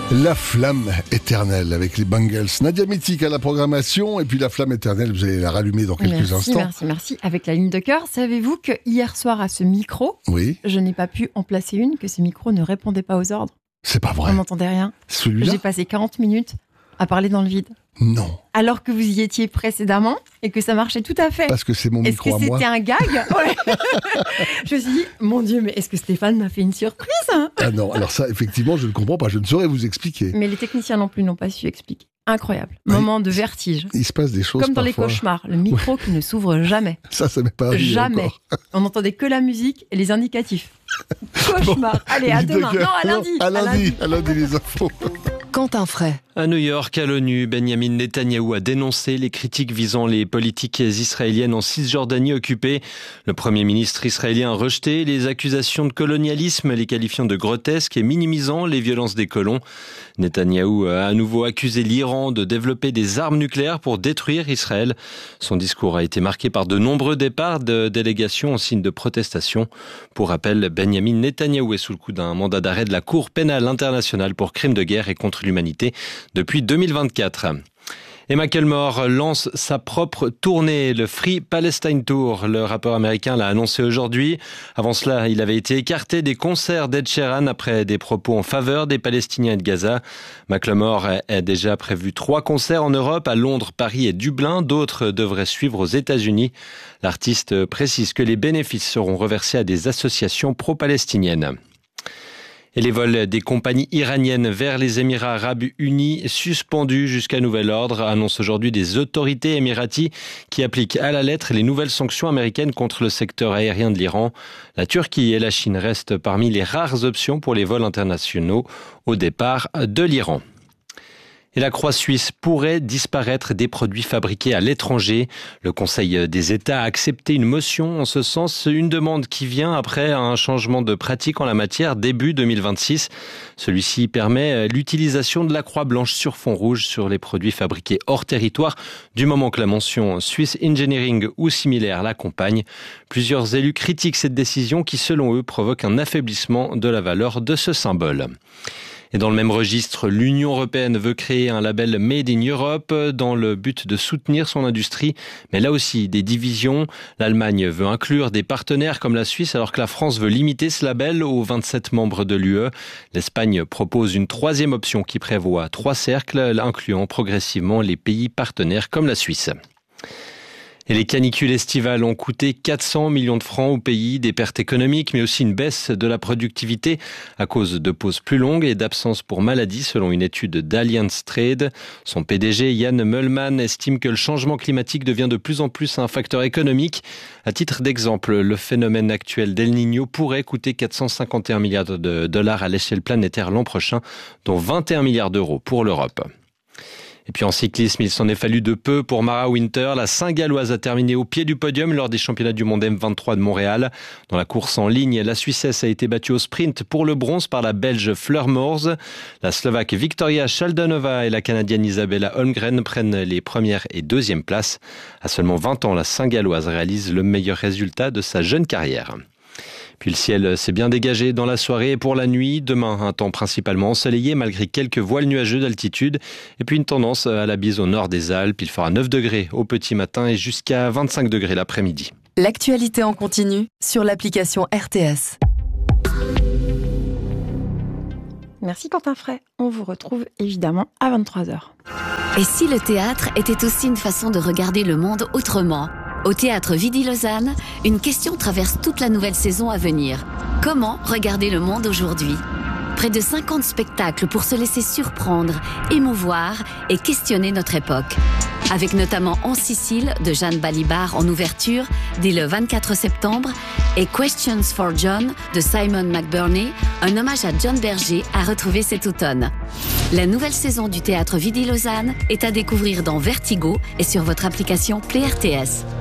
La flamme éternelle avec les Bangles. Nadia Mythique à la programmation et puis la flamme éternelle, vous allez la rallumer dans quelques instants. Merci. Avec la ligne de cœur, savez-vous que hier soir à ce micro, Oui, je n'ai pas pu en placer une, que ce micro ne répondait pas aux ordres. c'est pas vrai. On n'entendait rien. Celui-là ? J'ai passé 40 minutes à parler dans le vide. Non, Alors que vous y étiez précédemment et que ça marchait tout à fait. parce que c'est mon Est-ce micro que à moi. c'était un gag? Ouais. Je me suis dit, mon Dieu, mais est-ce que Stéphane m'a fait une surprise? Ah non, alors ça, effectivement, je ne comprends pas. Je ne saurais vous expliquer. Mais les techniciens non plus n'ont pas su expliquer. Incroyable. Oui. Moment de vertige. Il se passe des choses Comme dans parfois. les cauchemars, le micro qui ne s'ouvre jamais. Ça m'est pas arrivé Jamais. encore. On n'entendait que la musique et les indicatifs. Cauchemar. Allez, à Ligne de demain. cœur. Non, à lundi. À lundi, les infos. Quentin Fray. À New York, à l'ONU, Benyamin Netanyahou a dénoncé les critiques visant les politiques israéliennes en Cisjordanie occupée. Le Premier ministre israélien a rejeté les accusations de colonialisme, les qualifiant de grotesques et minimisant les violences des colons. Netanyahou a à nouveau accusé l'Iran de développer des armes nucléaires pour détruire Israël. Son discours a été marqué par de nombreux départs de délégations en signe de protestation. Pour rappel, Benyamin Netanyahou est sous le coup d'un mandat d'arrêt de la Cour pénale internationale pour crimes de guerre et contre l'humanité depuis 2024. Et Macklemore lance sa propre tournée, le Free Palestine Tour. Le rappeur américain l'a annoncé aujourd'hui. Avant cela, il avait été écarté des concerts d'Ed Sheeran après des propos en faveur des Palestiniens et de Gaza. Macklemore a déjà prévu 3 concerts en Europe, à Londres, Paris et Dublin. D'autres devraient suivre aux États-Unis. L'artiste précise que les bénéfices seront reversés à des associations pro-palestiniennes. Et les vols des compagnies iraniennes vers les Émirats arabes unis suspendus jusqu'à nouvel ordre, annoncent aujourd'hui des autorités émiraties qui appliquent à la lettre les nouvelles sanctions américaines contre le secteur aérien de l'Iran. La Turquie et la Chine restent parmi les rares options pour les vols internationaux au départ de l'Iran. Et la croix suisse pourrait disparaître des produits fabriqués à l'étranger. Le Conseil des États a accepté une motion en ce sens, une demande qui vient après un changement de pratique en la matière début 2026. Celui-ci permet l'utilisation de la croix blanche sur fond rouge sur les produits fabriqués hors territoire, du moment que la mention Swiss Engineering ou similaire l'accompagne. Plusieurs élus critiquent cette décision qui, selon eux, provoque un affaiblissement de la valeur de ce symbole. Et dans le même registre, l'Union européenne veut créer un label Made in Europe dans le but de soutenir son industrie. Mais là aussi, des divisions. L'Allemagne veut inclure des partenaires comme la Suisse alors que la France veut limiter ce label aux 27 membres de l'UE. L'Espagne propose une 3e option qui prévoit 3 cercles, incluant progressivement les pays partenaires comme la Suisse. Et les canicules estivales ont coûté 400 millions de francs au pays, des pertes économiques, mais aussi une baisse de la productivité à cause de pauses plus longues et d'absences pour maladie, selon une étude d'Allianz Trade. Son PDG, Jan Möllmann, estime que le changement climatique devient de plus en plus un facteur économique. À titre d'exemple, le phénomène actuel d'El Niño pourrait coûter 451 milliards de dollars à l'échelle planétaire l'an prochain, dont 21 milliards d'euros pour l'Europe. Et puis en cyclisme, il s'en est fallu de peu pour Mara Winter. La Saint-Galloise a terminé au pied du podium lors des championnats du monde M23 de Montréal. Dans la course en ligne, la Suissesse a été battue au sprint pour le bronze par la Belge Fleur Moors. La Slovaque Victoria Šaldanová et la Canadienne Isabella Holmgren prennent les premières et deuxièmes places. À seulement 20 ans, la Saint-Galloise réalise le meilleur résultat de sa jeune carrière. Puis le ciel s'est bien dégagé dans la soirée et pour la nuit. Demain, un temps principalement ensoleillé malgré quelques voiles nuageux d'altitude. Et puis une tendance à la bise au nord des Alpes. Il fera 9 degrés au petit matin et jusqu'à 25 degrés l'après-midi. L'actualité en continu sur l'application RTS. Merci Quentin Fray. On vous retrouve évidemment à 23h. Et si le théâtre était aussi une façon de regarder le monde autrement ? Au Théâtre Vidy-Lausanne, une question traverse toute la nouvelle saison à venir. Comment regarder le monde aujourd'hui ? Près de 50 spectacles pour se laisser surprendre, émouvoir et questionner notre époque. Avec notamment En Sicile de Jeanne Balibar en ouverture dès le 24 septembre et Questions for John de Simon McBurney, un hommage à John Berger à retrouver cet automne. La nouvelle saison du Théâtre Vidy-Lausanne est à découvrir dans Vertigo et sur votre application Play RTS.